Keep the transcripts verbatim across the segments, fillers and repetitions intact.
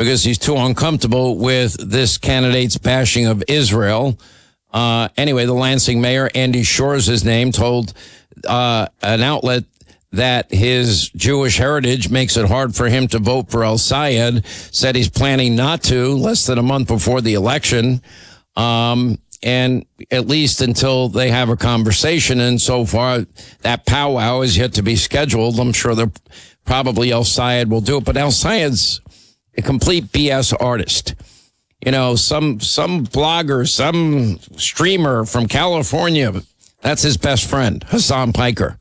because he's too uncomfortable with this candidate's bashing of Israel. Uh, anyway, the Lansing mayor, Andy Shore is his name, told uh, an outlet that his Jewish heritage makes it hard for him to vote for El-Sayed, said he's planning not to less than a month before the election, um, and at least until they have a conversation. And so far, that powwow is yet to be scheduled. I'm sure they're probably El-Sayed will do it, but El-Sayed's a complete B S artist. You know, some some blogger, some streamer from California, that's his best friend, Hassan Piker.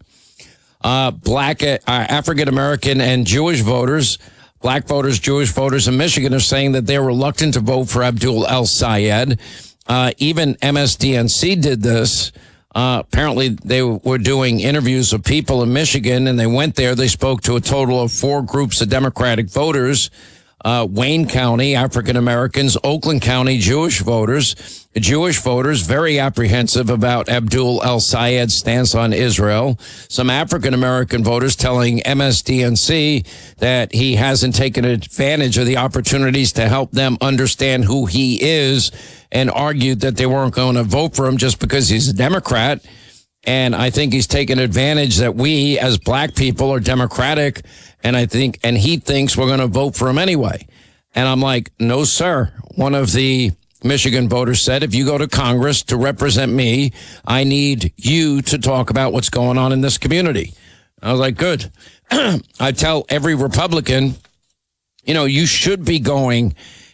Uh, black, uh, African-American and Jewish voters, black voters, Jewish voters in Michigan are saying that they're reluctant to vote for Abdul El-Sayed. Uh, even M S D N C did this. Uh, apparently they were doing interviews with people in Michigan, and they went there. They spoke to a total of four groups of Democratic voters. Uh, Wayne County, African Americans, Oakland County, Jewish voters, Jewish voters very apprehensive about Abdul El-Sayed's stance on Israel. Some African American voters telling M S D N C that he hasn't taken advantage of the opportunities to help them understand who he is, and argued that they weren't going to vote for him just because he's a Democrat. And I think he's taken advantage that we as black people are Democratic. And I think, and he thinks we're going to vote for him anyway. And I'm like, no, sir. One of the Michigan voters said, if you go to Congress to represent me, I need you to talk about what's going on in this community. I was like, good. I tell every Republican, you know, you should be going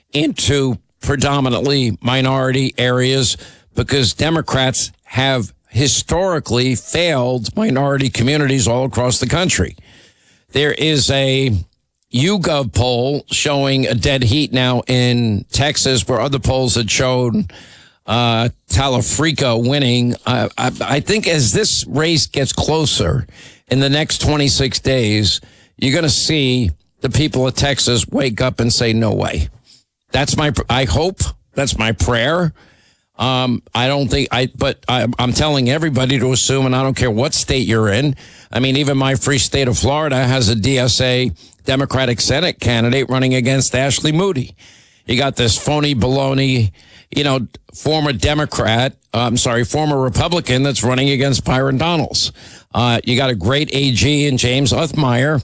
into predominantly minority areas because Democrats have historically failed minority communities all across the country. There is a YouGov poll showing a dead heat now in Texas, where other polls had shown uh, Talafrica winning. Uh, I, I think as this race gets closer in the next twenty-six days, you're going to see the people of Texas wake up and say, no way. That's my, I hope, that's my prayer. Um, I don't think I, but I, I'm telling everybody to assume, and I don't care what state you're in. I mean, even my free state of Florida has a D S A Democratic Senate candidate running against Ashley Moody. You got this phony baloney, you know, former Democrat, uh, I'm sorry, former Republican that's running against Byron Donalds. Uh, you got a great A G in James Othmeyer,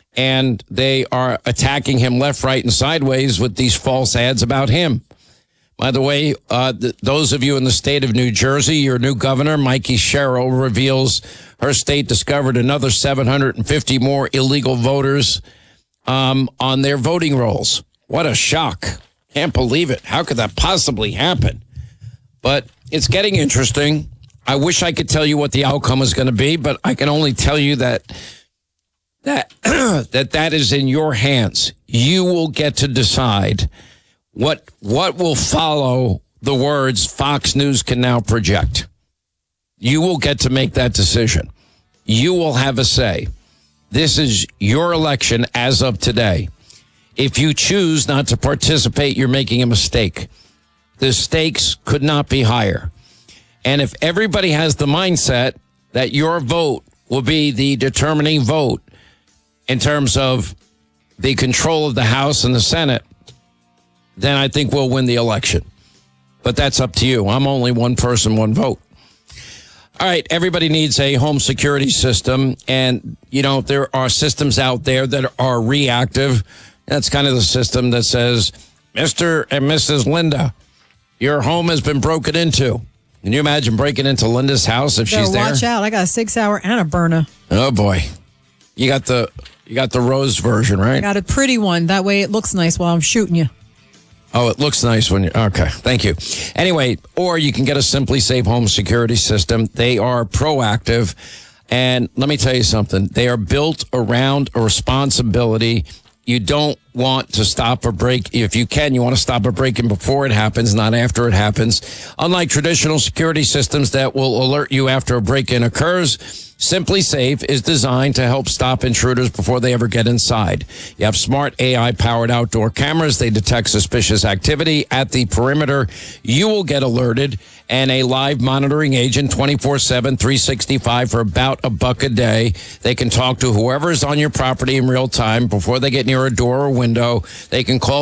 and they are attacking him left, right, and sideways with these false ads about him. By the way, uh, th- those of you in the state of New Jersey, your new governor, Mikey Sherrill, reveals her state discovered another seven hundred fifty more illegal voters um, on their voting rolls. What a shock. Can't believe it. How could that possibly happen? But it's getting interesting. I wish I could tell you what the outcome is going to be, but I can only tell you that that that that is in your hands. You will get to decide What what will follow the words Fox News can now project. You will get to make that decision. You will have a say. This is your election as of today. If you choose not to participate, you're making a mistake. The stakes could not be higher. And if everybody has the mindset that your vote will be the determining vote in terms of the control of the House and the Senate, then I think we'll win the election. But that's up to you. I'm only one person, one vote. All right, everybody needs a home security system. And, you know, there are systems out there that are reactive. That's kind of the system that says, Mister and Missus Linda, your home has been broken into. Can you imagine breaking into Linda's house if she's there? Watch out. I got a six hour and a burner. Oh, boy. You got the you got the rose version, right? I got a pretty one. That way it looks nice while I'm shooting you. Oh, it looks nice when you, okay, thank you. Anyway, or you can get a Simply Safe home security system. They are proactive. And let me tell you something. They are built around a responsibility. You don't want to stop a break. If you can, you want to stop a break-in before it happens, not after it happens. Unlike traditional security systems that will alert you after a break-in occurs, Simply Safe is designed to help stop intruders before they ever get inside. You have smart A I-powered outdoor cameras. They detect suspicious activity at the perimeter. You will get alerted, and a live monitoring agent twenty-four seven, three sixty-five for about a buck a day. They can talk to whoever is on your property in real time before they get near a door or window. They can call